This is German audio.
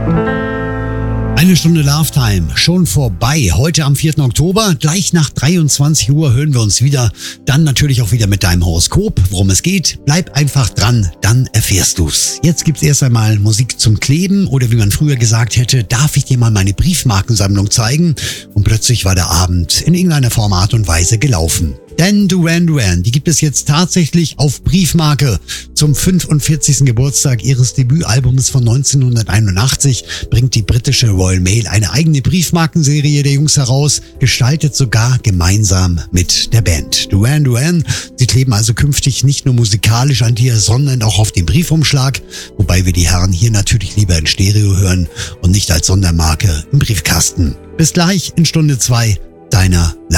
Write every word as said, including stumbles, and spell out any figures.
Eine Stunde Love Time, schon vorbei. Heute am vierten Oktober, gleich nach dreiundzwanzig Uhr hören wir uns wieder. Dann natürlich auch wieder mit deinem Horoskop, worum es geht. Bleib einfach dran, dann erfährst du's. Jetzt gibt's erst einmal Musik zum Kleben oder wie man früher gesagt hätte, darf ich dir mal meine Briefmarkensammlung zeigen? Und plötzlich war der Abend in irgendeiner Form, Art und Weise gelaufen. Denn Duran Duran, die gibt es jetzt tatsächlich auf Briefmarke. Zum fünfundvierzigsten Geburtstag ihres Debütalbums von neunzehnhunderteinundachtzig bringt die britische Royal Mail eine eigene Briefmarkenserie der Jungs heraus, gestaltet sogar gemeinsam mit der Band. Duran Duran, sie kleben also künftig nicht nur musikalisch an dir, sondern auch auf dem Briefumschlag, wobei wir die Herren hier natürlich lieber in Stereo hören und nicht als Sondermarke im Briefkasten. Bis gleich in Stunde zwei, deiner